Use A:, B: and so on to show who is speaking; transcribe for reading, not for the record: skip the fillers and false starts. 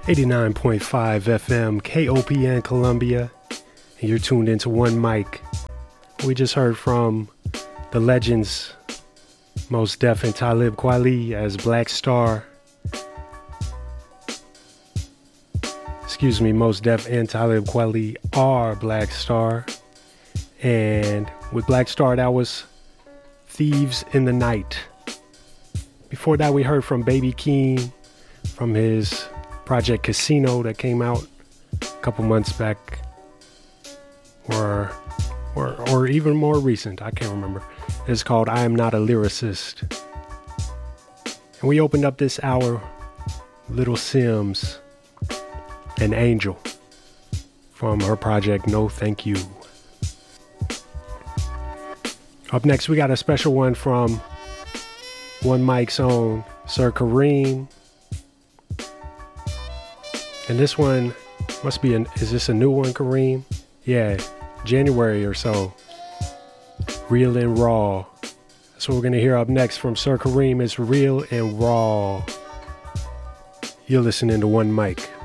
A: 89.5 FM, KOPN Columbia, and you're tuned into One Mic. We just heard from the legends Mos Def and Talib Kweli as Black Star. Excuse me, Mos Def and Talib Kweli are Black Star. And with Black Star, that was Thieves in the Night. Before that, we heard from Baby Keem from his project Casino that came out a couple months back, or even more recent. I can't remember. It's called I Am Not a Lyricist. And we opened up this hour, Little Sims and Angel from her project No Thank You. Up next, we got a special one from One Mic's own Sir Kareem. And this one must be is this a new one, Kareem? Yeah, January or so. Real and Raw. That's what we're going to hear up next from Sir Kareem. It's Real and Raw. You're listening to One Mic.